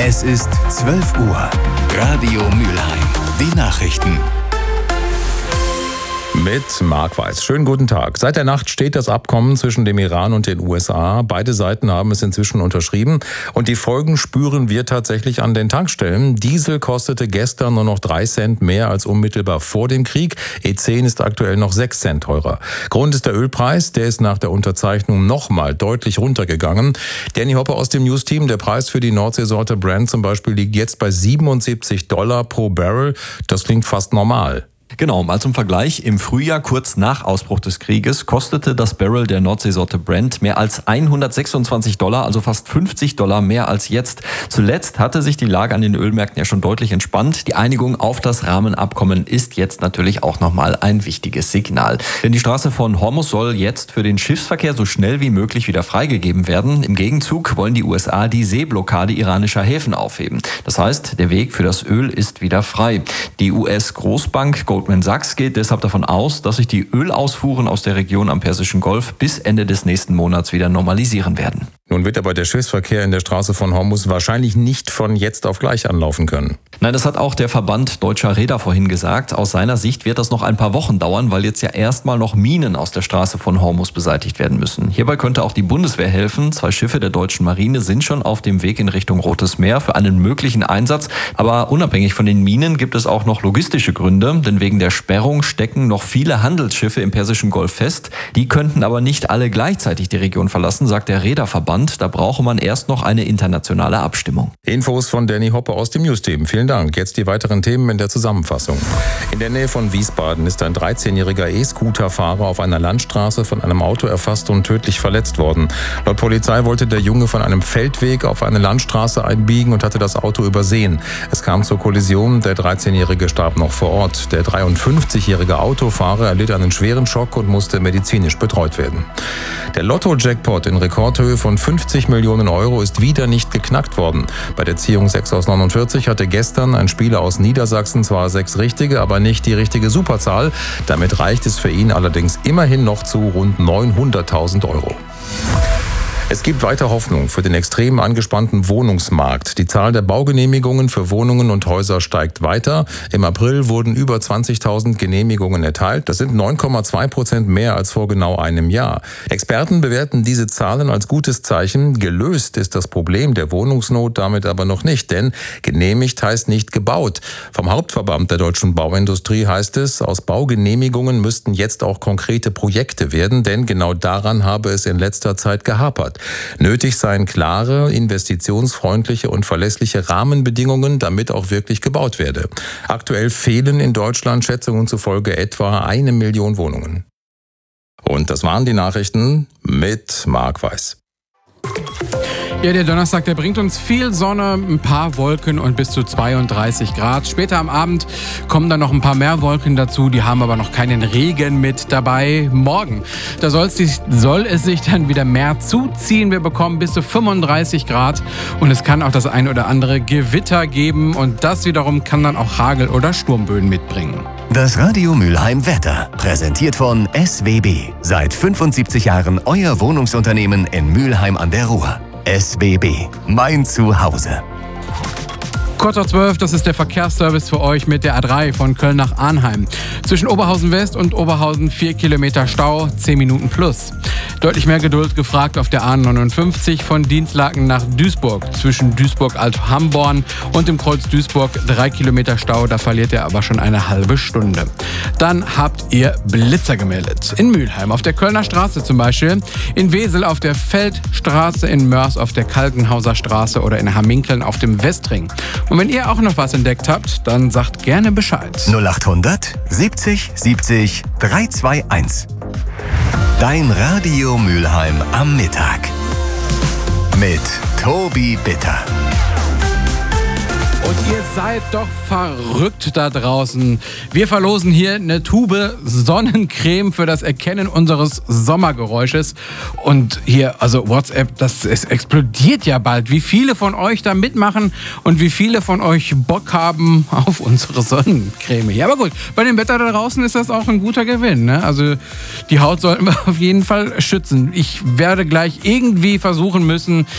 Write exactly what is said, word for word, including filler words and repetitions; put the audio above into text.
Es ist zwölf Uhr. Radio Mülheim. Die Nachrichten. Mit Marc Weiß. Schönen guten Tag. Seit der Nacht steht das Abkommen zwischen dem Iran und den U S A. Beide Seiten haben es inzwischen unterschrieben. Und die Folgen spüren wir tatsächlich an den Tankstellen. Diesel kostete gestern nur noch drei Cent mehr als unmittelbar vor dem Krieg. E zehn ist aktuell noch sechs Cent teurer. Grund ist der Ölpreis. Der ist nach der Unterzeichnung nochmal deutlich runtergegangen. Danny Hoppe aus dem News-Team. Der Preis für die Nordseesorte Brent zum Beispiel liegt jetzt bei siebenundsiebzig Dollar pro Barrel. Das klingt fast normal. Genau, mal zum Vergleich. Im Frühjahr, kurz nach Ausbruch des Krieges, kostete das Barrel der Nordseesorte Brent mehr als hundertsechsundzwanzig Dollar, also fast fünfzig Dollar mehr als jetzt. Zuletzt hatte sich die Lage an den Ölmärkten ja schon deutlich entspannt. Die Einigung auf das Rahmenabkommen ist jetzt natürlich auch nochmal ein wichtiges Signal. Denn die Straße von Hormuz soll jetzt für den Schiffsverkehr so schnell wie möglich wieder freigegeben werden. Im Gegenzug wollen die U S A die Seeblockade iranischer Häfen aufheben. Das heißt, der Weg für das Öl ist wieder frei. Die U S-Großbank Goldman Sachs geht deshalb davon aus, dass sich die Ölausfuhren aus der Region am Persischen Golf bis Ende des nächsten Monats wieder normalisieren werden. Nun wird aber der Schiffsverkehr in der Straße von Hormuz wahrscheinlich nicht von jetzt auf gleich anlaufen können. Nein, das hat auch der Verband Deutscher Reeder vorhin gesagt. Aus seiner Sicht wird das noch ein paar Wochen dauern, weil jetzt ja erstmal noch Minen aus der Straße von Hormuz beseitigt werden müssen. Hierbei könnte auch die Bundeswehr helfen. Zwei Schiffe der deutschen Marine sind schon auf dem Weg in Richtung Rotes Meer für einen möglichen Einsatz. Aber unabhängig von den Minen gibt es auch noch logistische Gründe, denn wegen der Sperrung stecken noch viele Handelsschiffe im Persischen Golf fest. Die könnten aber nicht alle gleichzeitig die Region verlassen, sagt der Reederverband. Da brauche man erst noch eine internationale Abstimmung. Infos von Danny Hoppe aus dem News-Team. Vielen Dank. Jetzt die weiteren Themen in der Zusammenfassung. In der Nähe von Wiesbaden ist ein dreizehnjähriger E-Scooter-Fahrer auf einer Landstraße von einem Auto erfasst und tödlich verletzt worden. Laut Polizei wollte der Junge von einem Feldweg auf eine Landstraße einbiegen und hatte das Auto übersehen. Es kam zur Kollision. Der dreizehnjährige starb noch vor Ort. Der dreiundfünfzigjährige Autofahrer erlitt einen schweren Schock und musste medizinisch betreut werden. Der Lotto-Jackpot in Rekordhöhe von fünfzig Millionen Euro ist wieder nicht geknackt worden. Bei der Ziehung sechs aus neunundvierzig hatte gestern ein Spieler aus Niedersachsen zwar sechs richtige, aber nicht die richtige Superzahl. Damit reicht es für ihn allerdings immerhin noch zu rund neunhunderttausend Euro. Es gibt weiter Hoffnung für den extrem angespannten Wohnungsmarkt. Die Zahl der Baugenehmigungen für Wohnungen und Häuser steigt weiter. Im April wurden über zwanzigtausend Genehmigungen erteilt. Das sind neun Komma zwei Prozent mehr als vor genau einem Jahr. Experten bewerten diese Zahlen als gutes Zeichen. Gelöst ist das Problem der Wohnungsnot damit aber noch nicht, denn genehmigt heißt nicht gebaut. Vom Hauptverband der deutschen Bauindustrie heißt es, aus Baugenehmigungen müssten jetzt auch konkrete Projekte werden, denn genau daran habe es in letzter Zeit gehapert. Nötig seien klare, investitionsfreundliche und verlässliche Rahmenbedingungen, damit auch wirklich gebaut werde. Aktuell fehlen in Deutschland Schätzungen zufolge etwa eine Million Wohnungen. Und das waren die Nachrichten mit Marc Weiß. Ja, der Donnerstag, der bringt uns viel Sonne, ein paar Wolken und bis zu zweiunddreißig Grad. Später am Abend kommen dann noch ein paar mehr Wolken dazu, die haben aber noch keinen Regen mit dabei. Morgen, da soll es, sich, soll es sich dann wieder mehr zuziehen. Wir bekommen bis zu fünfunddreißig Grad und es kann auch das ein oder andere Gewitter geben und das wiederum kann dann auch Hagel oder Sturmböen mitbringen. Das Radio Mülheim Wetter, präsentiert von S W B. Seit fünfundsiebzig Jahren euer Wohnungsunternehmen in Mülheim an der Ruhr. S W B, mein Zuhause. Kurz nach zwölf, das ist der Verkehrsservice für euch mit der A drei von Köln nach Arnheim. Zwischen Oberhausen West und Oberhausen vier Kilometer Stau, zehn Minuten plus. Deutlich mehr Geduld gefragt auf der A neunundfünfzig von Dienstlaken nach Duisburg. Zwischen Duisburg-Alt-Hamborn und dem Kreuz Duisburg drei Kilometer Stau, da verliert ihr aber schon eine halbe Stunde. Dann habt ihr Blitzer gemeldet. In Mülheim auf der Kölner Straße zum Beispiel, in Wesel auf der Feldstraße, in Mörs auf der Kaltenhauser Straße oder in Hamminkeln auf dem Westring. Und wenn ihr auch noch was entdeckt habt, dann sagt gerne Bescheid. null achthundert siebzig siebzig dreihunderteinundzwanzig. Dein Radio Mülheim am Mittag. Mit Tobi Bitter. Und ihr seid doch verrückt da draußen. Wir verlosen hier eine Tube Sonnencreme für das Erkennen unseres Sommergeräusches. Und hier, also WhatsApp, das es explodiert ja bald. Wie viele von euch da mitmachen und wie viele von euch Bock haben auf unsere Sonnencreme. Ja, aber gut, bei dem Wetter da draußen ist das auch ein guter Gewinn, ne? Also die Haut sollten wir auf jeden Fall schützen. Ich werde gleich irgendwie versuchen müssen,